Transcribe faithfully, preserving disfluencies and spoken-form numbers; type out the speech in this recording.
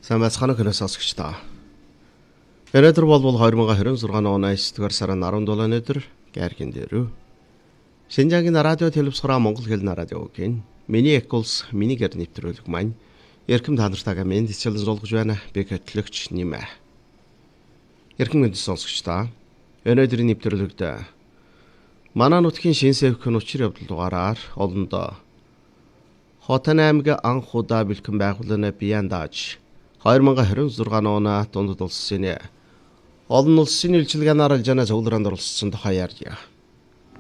Сайн байцгаана уу сонсогчдоо. Өнөөдөр бол хоёр мың двадцать шесть оны есдүгээр сарын арван долоо өдөр Гайргийн дээрөө. Шинжаагийн радио телевизхороо Монгол хэлний радиогийн миний эколс минигээр нэвтрүүлэг маань эрхэм та нартайгаа мэдчилэн суулгаж байна. Би хөтлөгч Нэмэ. Эрхэм мэнд сонсогчдоо. Өнөөдрийн нэвтрүүлэгт манай нутгийн шин сэвхэн учир явдал дугаараар олондоо Хотын аймгийн анх удаа бэлхэн байгууллагын Бияндаж хоёр мың двадцать шесть оны дундад улсын олон улсын үйлчилгээний аралжааны зөвлөрөнд оролцсон тухай ярья.